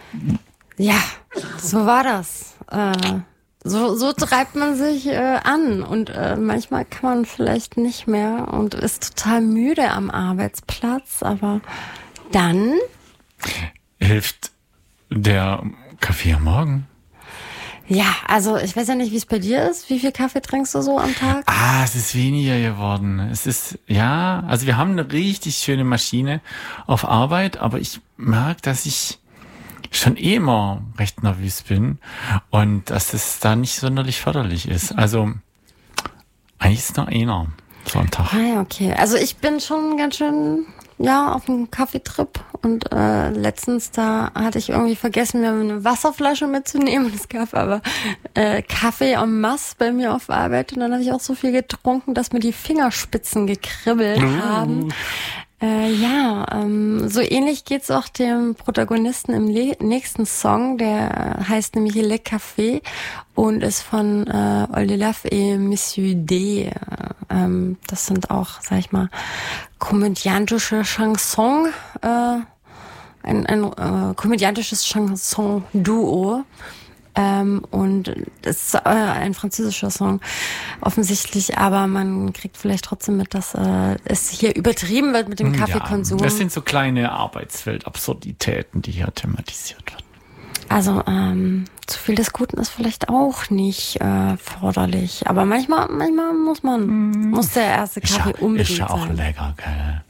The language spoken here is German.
Ja, so war das. So treibt man sich an und manchmal kann man vielleicht nicht mehr und ist total müde am Arbeitsplatz, aber dann Hilft der Kaffee am Morgen? ja, also ich weiß ja nicht, wie es bei dir ist. Wie viel Kaffee trinkst du so am Tag? Es ist weniger geworden. Es ist, ja, also wir haben eine richtig schöne Maschine auf Arbeit, aber ich merke, dass ich schon immer recht nervös bin und dass es da nicht sonderlich förderlich ist. Also eigentlich ist es nur einer so am Tag. Ah ja, okay. Also ich bin schon ganz schön, ja, auf einem Kaffeetrip und letztens da hatte ich irgendwie vergessen, mir eine Wasserflasche mitzunehmen. Es gab aber Kaffee en masse bei mir auf Arbeit und dann habe ich auch so viel getrunken, dass mir die Fingerspitzen gekribbelt haben. So ähnlich geht's auch dem Protagonisten im nächsten Song, der heißt nämlich Le Café und ist von Oldelaf et Monsieur D. Das sind auch, sag ich mal, komödiantische Chansons, ein komödiantisches Chanson-Duo. Und es ist ein französischer Song offensichtlich, aber man kriegt vielleicht trotzdem mit, dass es hier übertrieben wird mit dem Kaffeekonsum. Ja, das sind so kleine Arbeitswelt-Absurditäten, die hier thematisiert werden. Also zu viel des Guten ist vielleicht auch nicht förderlich, aber manchmal muss der erste Kaffee unbedingt sein. Ist ja auch sein. lecker, gell?